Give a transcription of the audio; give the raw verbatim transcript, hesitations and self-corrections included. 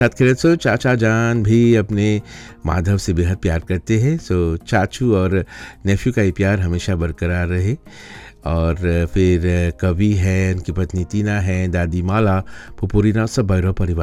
बात करें तो चाचा जान भी अपने माधव से बेहद प्यार करते हैं। सो चाचू और नेफ्यू का ये प्यार हमेशा बरकरार रहे। और फिर कवि है, उनकी पत्नी टीना है, दादी माला, पुपुरीना, सब भैरव परिवार